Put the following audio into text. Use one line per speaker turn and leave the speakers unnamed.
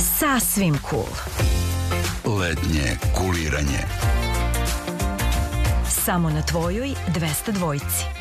Sasvim cool.
Letnje kuliranje.
Samo na tvojoj 202.